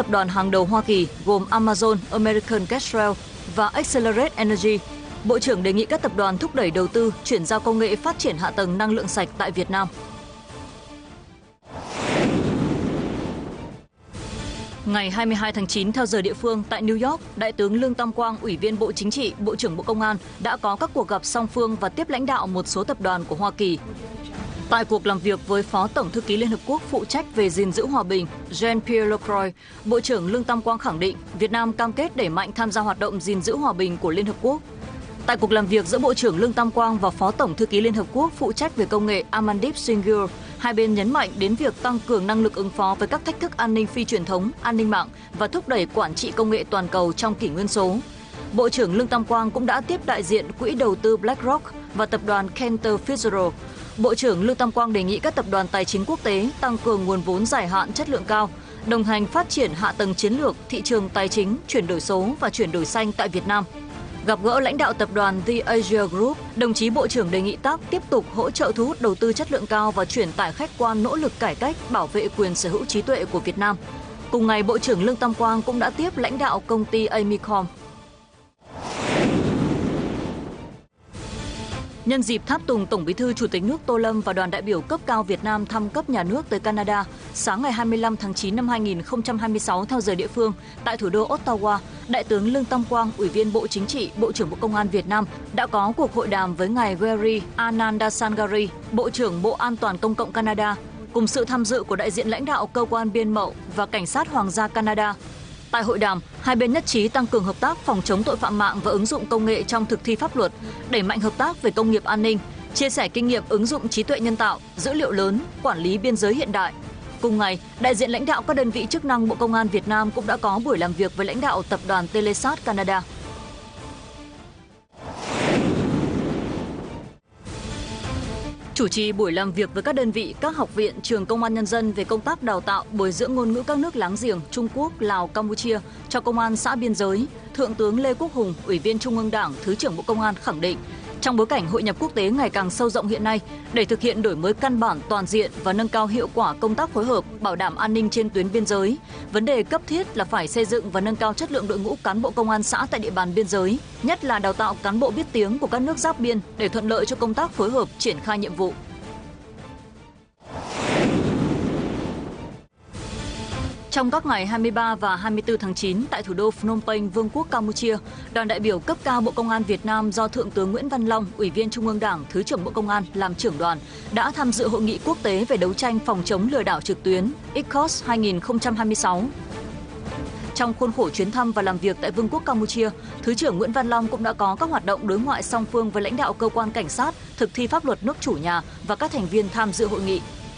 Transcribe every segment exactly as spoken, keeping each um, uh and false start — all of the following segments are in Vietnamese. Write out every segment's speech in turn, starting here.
tập đoàn hàng đầu Hoa Kỳ gồm Amazon, American Castrol và Accelerate Energy. Bộ trưởng đề nghị các tập đoàn thúc đẩy đầu tư, chuyển giao công nghệ phát triển hạ tầng năng lượng sạch tại Việt Nam. Ngày hai mươi hai tháng chín theo giờ địa phương tại New York, Đại tướng Lương Tam Quang, Ủy viên Bộ Chính trị, Bộ trưởng Bộ Công an đã có các cuộc gặp song phương và tiếp lãnh đạo một số tập đoàn của Hoa Kỳ. Tại cuộc làm việc với Phó Tổng thư ký Liên Hợp Quốc phụ trách về gìn giữ hòa bình Jean-Pierre Lacroix, Bộ trưởng Lương Tam Quang khẳng định Việt Nam cam kết đẩy mạnh tham gia hoạt động gìn giữ hòa bình của Liên Hợp Quốc. Tại cuộc làm việc giữa Bộ trưởng Lương Tam Quang và Phó Tổng thư ký Liên Hợp Quốc phụ trách về công nghệ Amandip Singhur, hai bên nhấn mạnh đến việc tăng cường năng lực ứng phó với các thách thức an ninh phi truyền thống, an ninh mạng và thúc đẩy quản trị công nghệ toàn cầu trong kỷ nguyên số. Bộ trưởng Lương Tam Quang cũng đã tiếp đại diện quỹ đầu tư BlackRock và tập đoàn Cantor Fitzgerald. Bộ trưởng Lương Tam Quang đề nghị các tập đoàn tài chính quốc tế tăng cường nguồn vốn dài hạn chất lượng cao, đồng hành phát triển hạ tầng chiến lược, thị trường tài chính, chuyển đổi số và chuyển đổi xanh tại Việt Nam. Gặp gỡ lãnh đạo tập đoàn The Asia Group, đồng chí Bộ trưởng đề nghị tác tiếp tục hỗ trợ thu hút đầu tư chất lượng cao và truyền tải khách quan nỗ lực cải cách, bảo vệ quyền sở hữu trí tuệ của Việt Nam. Cùng ngày, Bộ trưởng Lương Tam Quang cũng đã tiếp lãnh đạo công ty Amicom. Nhân dịp tháp tùng Tổng Bí thư Chủ tịch nước Tô Lâm và đoàn đại biểu cấp cao Việt Nam thăm cấp nhà nước tới Canada, sáng ngày hai mươi lăm tháng chín năm hai nghìn không trăm hai mươi sáu theo giờ địa phương, tại thủ đô Ottawa, Đại tướng Lương Tam Quang, Ủy viên Bộ Chính trị, Bộ trưởng Bộ Công an Việt Nam đã có cuộc hội đàm với ngài Gary Anandasangari, Bộ trưởng Bộ An toàn Công cộng Canada, cùng sự tham dự của đại diện lãnh đạo cơ quan biên mậu và cảnh sát Hoàng gia Canada. Tại hội đàm, hai bên nhất trí tăng cường hợp tác phòng chống tội phạm mạng và ứng dụng công nghệ trong thực thi pháp luật, đẩy mạnh hợp tác về công nghiệp an ninh, chia sẻ kinh nghiệm ứng dụng trí tuệ nhân tạo, dữ liệu lớn, quản lý biên giới hiện đại. Cùng ngày, đại diện lãnh đạo các đơn vị chức năng Bộ Công an Việt Nam cũng đã có buổi làm việc với lãnh đạo tập đoàn Telesat Canada. Chủ trì buổi làm việc với các đơn vị, các học viện, trường Công an Nhân dân về công tác đào tạo, bồi dưỡng ngôn ngữ các nước láng giềng Trung Quốc, Lào, Campuchia cho công an xã biên giới, Thượng tướng Lê Quốc Hùng, Ủy viên Trung ương Đảng, Thứ trưởng Bộ Công an khẳng định, trong bối cảnh hội nhập quốc tế ngày càng sâu rộng hiện nay, để thực hiện đổi mới căn bản toàn diện và nâng cao hiệu quả công tác phối hợp, bảo đảm an ninh trên tuyến biên giới, vấn đề cấp thiết là phải xây dựng và nâng cao chất lượng đội ngũ cán bộ công an xã tại địa bàn biên giới, nhất là đào tạo cán bộ biết tiếng của các nước giáp biên để thuận lợi cho công tác phối hợp triển khai nhiệm vụ. Trong các ngày hai mươi ba và hai mươi tư tháng chín tại thủ đô Phnom Penh, Vương quốc Campuchia, đoàn đại biểu cấp cao Bộ Công an Việt Nam do Thượng tướng Nguyễn Văn Long, Ủy viên Trung ương Đảng, Thứ trưởng Bộ Công an làm trưởng đoàn đã tham dự hội nghị quốc tế về đấu tranh phòng chống lừa đảo trực tuyến I C C O S hai nghìn không trăm hai mươi sáu. Trong khuôn khổ chuyến thăm và làm việc tại Vương quốc Campuchia, Thứ trưởng Nguyễn Văn Long cũng đã có các hoạt động đối ngoại song phương với lãnh đạo cơ quan cảnh sát, thực thi pháp luật nước chủ nhà và các thành viên tham dự hội nghị.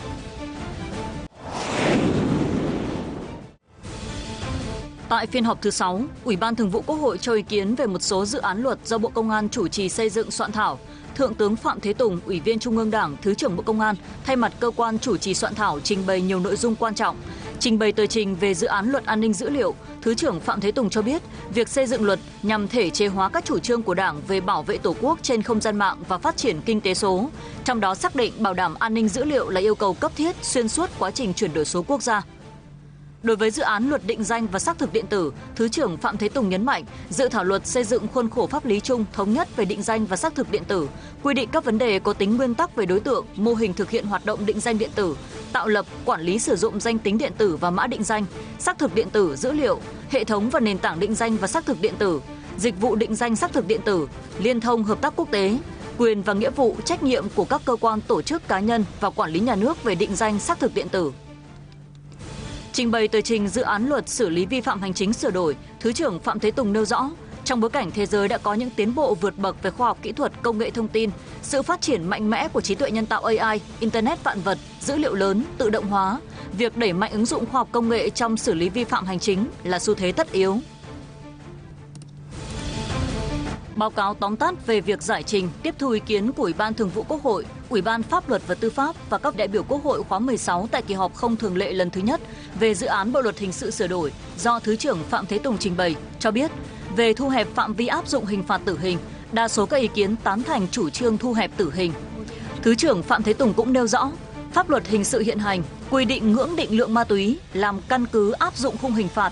Tại phiên họp thứ sáu, Ủy ban Thường vụ Quốc hội cho ý kiến về một số dự án luật do Bộ Công an chủ trì xây dựng soạn thảo. Thượng tướng Phạm Thế Tùng, Ủy viên Trung ương Đảng, Thứ trưởng Bộ Công an, thay mặt cơ quan chủ trì soạn thảo trình bày nhiều nội dung quan trọng. Trình bày tờ trình về dự án luật an ninh dữ liệu, Thứ trưởng Phạm Thế Tùng cho biết, việc xây dựng luật nhằm thể chế hóa các chủ trương của Đảng về bảo vệ Tổ quốc trên không gian mạng và phát triển kinh tế số, trong đó xác định bảo đảm an ninh dữ liệu là yêu cầu cấp thiết xuyên suốt quá trình chuyển đổi số quốc gia. Đối với dự án luật định danh và xác thực điện tử, Thứ trưởng Phạm Thế Tùng nhấn mạnh, dự thảo luật xây dựng khuôn khổ pháp lý chung thống nhất về định danh và xác thực điện tử, quy định các vấn đề có tính nguyên tắc về đối tượng, mô hình thực hiện hoạt động định danh điện tử, tạo lập, quản lý sử dụng danh tính điện tử và mã định danh, xác thực điện tử, dữ liệu, hệ thống và nền tảng định danh và xác thực điện tử, dịch vụ định danh xác thực điện tử, liên thông hợp tác quốc tế, quyền và nghĩa vụ, trách nhiệm của các cơ quan tổ chức cá nhân và quản lý nhà nước về định danh xác thực điện tử. Trình bày tờ trình dự án luật xử lý vi phạm hành chính sửa đổi, Thứ trưởng Phạm Thế Tùng nêu rõ, trong bối cảnh thế giới đã có những tiến bộ vượt bậc về khoa học kỹ thuật, công nghệ thông tin, sự phát triển mạnh mẽ của trí tuệ nhân tạo A I, Internet vạn vật, dữ liệu lớn, tự động hóa, việc đẩy mạnh ứng dụng khoa học công nghệ trong xử lý vi phạm hành chính là xu thế tất yếu. Báo cáo tóm tắt về việc giải trình, tiếp thu ý kiến của Ủy ban Thường vụ Quốc hội, Ủy ban Pháp luật và Tư pháp và các đại biểu Quốc hội khóa mười sáu tại kỳ họp không thường lệ lần thứ nhất về dự án Bộ luật hình sự sửa đổi do Thứ trưởng Phạm Thế Tùng trình bày, cho biết về thu hẹp phạm vi áp dụng hình phạt tử hình, đa số các ý kiến tán thành chủ trương thu hẹp tử hình. Thứ trưởng Phạm Thế Tùng cũng nêu rõ, pháp luật hình sự hiện hành quy định ngưỡng định lượng ma túy làm căn cứ áp dụng khung hình phạt